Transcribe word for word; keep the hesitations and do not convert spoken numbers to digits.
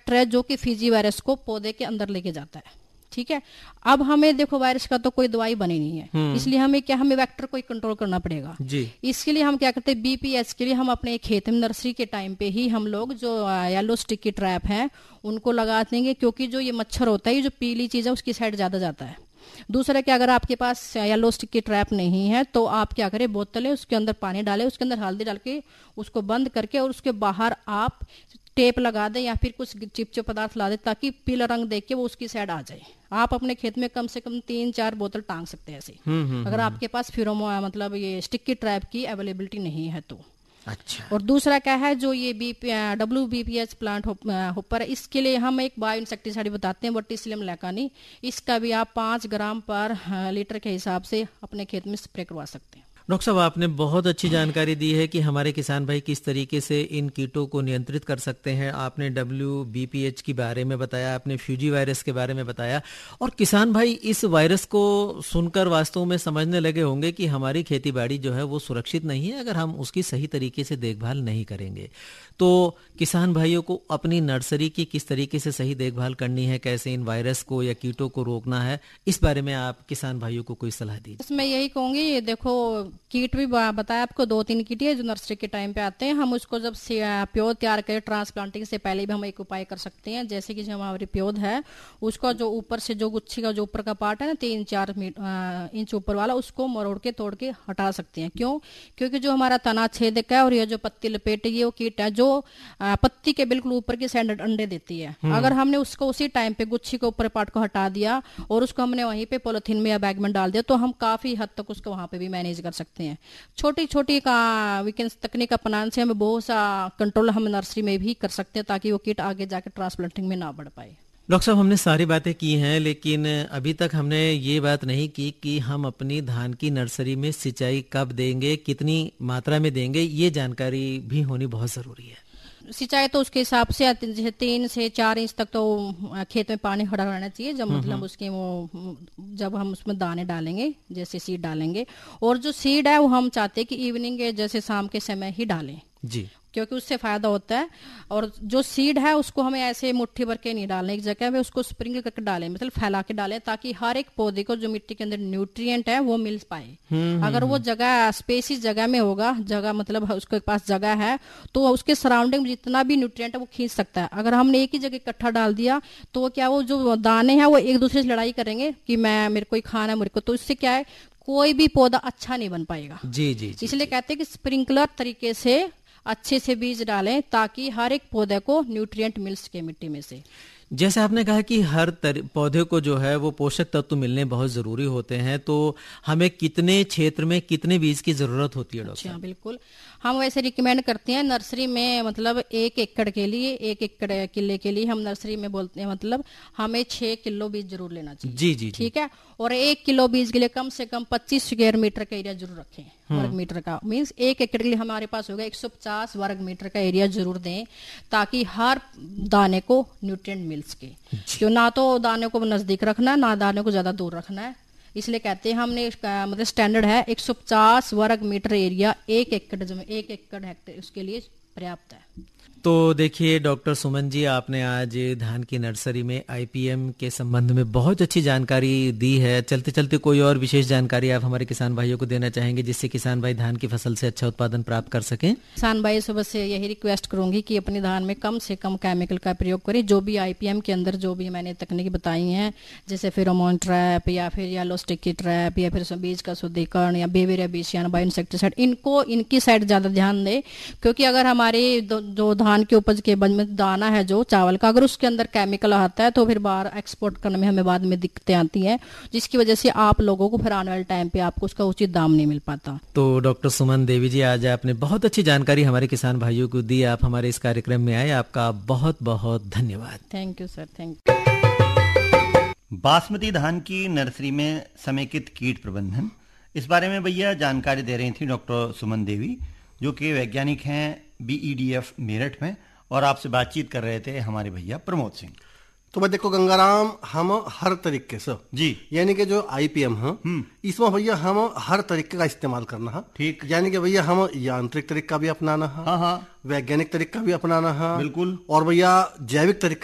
Vector है जो कि फीजी वायरस को पौधे के अंदर लेके जाता है। ठीक है, अब हमें देखो वायरस का तो कोई दवाई बनी नहीं है, इसलिए हमें क्या हमें वेक्टर को कंट्रोल करना पड़ेगा जी। इसके लिए हम क्या करते हैं, बीपीएच के लिए हम अपने खेत में नर्सरी के टाइम पे ही हम लोग जो येलो स्टिकी ट्रैप है उनको लगा देंगे, क्योंकि जो ये मच्छर होता है ये जो पीली चीज है उसकी साइड ज्यादा जाता है। दूसरा क्या, अगर आपके पास येलो स्टिक की ट्रैप नहीं है तो आप क्या करें, बोतलें उसके अंदर पानी डालें, उसके अंदर हल्दी डाल के उसको बंद करके और उसके बाहर आप टेप लगा दें या फिर कुछ चिपचिप पदार्थ ला दें ताकि पीला रंग देख के वो उसकी साइड आ जाए। आप अपने खेत में कम से कम तीन चार बोतल टांग सकते हैं ऐसे, अगर आपके पास फिरोमो मतलब ये स्टिकी ट्रैप की अवेलेबिलिटी नहीं है तो। अच्छा। और दूसरा क्या है, जो ये BP W B P H plant hopper है, इसके लिए हम एक बायो इंसेक्टिसाइड बताते हैं वर्टिसिलियम लैकानी। इसका भी आप पाँच ग्राम पर लीटर के हिसाब से अपने खेत में स्प्रे करवा सकते हैं। डॉक्टर साहब, आपने बहुत अच्छी जानकारी दी है कि हमारे किसान भाई किस तरीके से इन कीटों को नियंत्रित कर सकते हैं। आपने डब्ल्यू बी पी एच के बारे में बताया, आपने फ्यूजी वायरस के बारे में बताया, और किसान भाई इस वायरस को सुनकर वास्तव में समझने लगे होंगे कि हमारी खेती बाड़ी जो है वो सुरक्षित नहीं है अगर हम उसकी सही तरीके से देखभाल नहीं करेंगे। तो किसान भाइयों को अपनी नर्सरी की किस तरीके से सही देखभाल करनी है, कैसे इन वायरस को या कीटों को रोकना है, इस बारे में आप किसान भाइयों को कोई सलाह दीजिए। इसमें यही कहूंगी, देखो कीट भी बताया आपको, दो तीन कीट है जो नर्सरी के टाइम पे आते हैं। हम उसको जब प्योद तैयार करें ट्रांसप्लांटिंग से पहले भी हम एक उपाय कर सकते हैं, जैसे कि जो हमारी प्योद है उसका जो ऊपर से जो गुच्छी का जो ऊपर का पार्ट है ना तीन चार इंच ऊपर वाला, उसको मरोड़ के तोड़ के हटा सकते हैं। क्यों? क्योंकि जो हमारा तना छेदक है और ये जो पत्ती लपेट ये वो कीट है जो पत्ती के बिल्कुल ऊपर की साइड अंडे देती है, अगर हमने उसको उसी टाइम पे गुच्छी के ऊपर पार्ट को हटा दिया और उसको हमने वहीं पे पॉलिथीन में या बैग में डाल दिया तो हम काफी हद तक उसको वहां पे भी मैनेज कर सकते हैं। छोटी छोटी का वीकेंड तकनीक अपनाने से हमें बहुत सा कंट्रोल हम नर्सरी में भी कर सकते हैं ताकि वो कीट आगे जाकर ट्रांसप्लांटिंग में ना बढ़ पाए। डॉक्टर साहब, हमने सारी बातें की हैं, लेकिन अभी तक हमने ये बात नहीं की कि हम अपनी धान की नर्सरी में सिंचाई कब देंगे, कितनी मात्रा में देंगे, ये जानकारी भी होनी बहुत जरूरी है। सिंचाई तो उसके हिसाब से जैसे तीन से चार इंच तक तो खेत में पानी खड़ा रहना चाहिए, जब मतलब उसके वो जब हम उसमें दाने डालेंगे, जैसे सीड डालेंगे, और जो सीड है वो हम चाहते हैं कि इवनिंग के जैसे शाम के समय ही डालें जी, क्योंकि उससे फायदा होता है। और जो सीड है उसको हमें ऐसे मुट्ठी भर के नहीं डालने, एक जगह में उसको स्प्रिंकल करके डालें, मतलब फैला के डालें ताकि हर एक पौधे को जो मिट्टी के अंदर न्यूट्रिएंट है वो मिल पाए। अगर वो जगह स्पेसिस जगह में होगा, जगह मतलब उसके पास जगह है तो उसके सराउंडिंग में जितना भी न्यूट्रिएंट है वो खींच सकता है। अगर हमने एक ही जगह इकट्ठा डाल दिया तो क्या वो जो दाने हैं वो एक दूसरे से लड़ाई करेंगे कि मैं मेरे को ही खाना है मेरे को, तो इससे क्या है कोई भी पौधा अच्छा नहीं बन पाएगा। जी जी, जी इसलिए कहते हैं कि स्प्रिंकलर तरीके से अच्छे से बीज डालें ताकि हर एक पौधे को न्यूट्रिएंट मिल सके मिट्टी में से। जैसे आपने कहा कि हर पौधे को जो है वो पोषक तत्व मिलने बहुत जरूरी होते हैं, तो हमें कितने क्षेत्र में कितने बीज की जरूरत होती है डॉक्टर? अच्छा, बिल्कुल हम वैसे रिकमेंड करते हैं नर्सरी में, मतलब एक एकड़ के लिए एक एकड़ किले के लिए हम नर्सरी में बोलते हैं मतलब हमें छह किलो बीज जरूर लेना चाहिए। जी जी, ठीक है। और एक किलो बीज के लिए कम से कम पच्चीस स्क्वायर मीटर का एरिया जरूर रखें, वर्ग मीटर का, मीन्स एक एकड़ के लिए हमारे पास होगा एक सौ पचास वर्ग मीटर का एरिया जरूर दें ताकि हर दाने को न्यूट्रिएंट मिल सके। क्यों ना तो दाने को नजदीक रखना है ना दाने को ज्यादा दूर रखना है, इसलिए कहते हैं हमने मतलब स्टैंडर्ड है एक सौ पचास वर्ग मीटर एरिया एक एकड़ जमीन एक एकड़ हेक्टेयर उसके लिए पर्याप्त है। तो देखिए डॉक्टर सुमन जी, आपने आज धान की नर्सरी में आई पी एम के संबंध में बहुत अच्छी जानकारी दी है। चलते चलते कोई और विशेष जानकारी आप हमारे किसान भाइयों को देना चाहेंगे जिससे किसान भाई धान की फसल से अच्छा उत्पादन प्राप्त कर सकें? किसान भाई से बस यही रिक्वेस्ट करूंगी कि अपनी धान में कम से कम केमिकल का प्रयोग करें। जो भी आई पी एम के अंदर जो भी मैंने तकनीक बताई हैं, जैसे फेरोमोन ट्रैप या फिर येलो स्टिकी ट्रैप या फिर बीज का शुद्धिकरण या बेविरिया बीसियाना बायो इंसेक्टिसाइड, इनको इनकी साइड ज्यादा ध्यान दें, क्योंकि अगर हमारे जो धान के उपज के बाद में दाना है जो चावल का, अगर उसके अंदर केमिकल आता है तो फिर बाहर एक्सपोर्ट करने में हमें बाद में दिक्कतें आती हैं, जिसकी वजह से आप लोगों को फिर आने वाले टाइम पे आपको उसका उचित दाम नहीं मिल पाता। तो डॉक्टर सुमन देवी जी, आज आपने बहुत अच्छी जानकारी हमारे किसान भाइयों को दी। आप हमारे इस कार्यक्रम में आए, आपका बहुत बहुत धन्यवाद। Thank you sir, thank you. Basmati धान की नर्सरी में समेकित कीट प्रबंधन, इस बारे में भैया जानकारी दे रही थी डॉक्टर सुमन देवी, जो कि वैज्ञानिक हैं B E D F Meerut में, और आपसे बातचीत कर रहे थे हमारे भैया प्रमोद सिंह। तो भाई देखो गंगाराम, हम हर तरीके से जी, यानी कि जो आई पी एम है इसमें भैया हम हर तरीके का इस्तेमाल करना है। ठीक, यानी कि भैया हम यांत्रिक तरीका भी अपनाना है, हाँ हाँ, वैज्ञानिक तरीका भी अपनाना है, बिल्कुल, और भैया जैविक तरीका